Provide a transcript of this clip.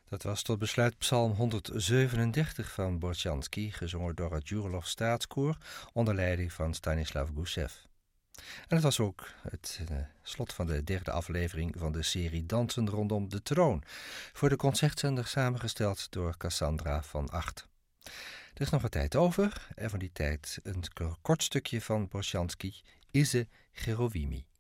Dat was tot besluit Psalm 137 van Bortjansky, gezongen door het Jurolov Staatskoor onder leiding van Stanislav Gusev. En het was ook het slot van de derde aflevering van de serie Dansen rondom de troon, voor de concertzender samengesteld door Cassandra van Acht. Er is nog wat tijd over en van die tijd een kort stukje van Bortjansky, Ise Gerovimi.